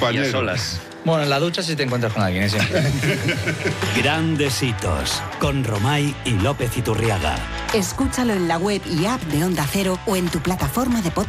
compañero. Y a solas. Bueno, en la ducha sí te encuentras con alguien, siempre. Grandes hitos, con Romay y López Iturriaga. Escúchalo en la web y app de Onda Cero o en tu plataforma de podcast.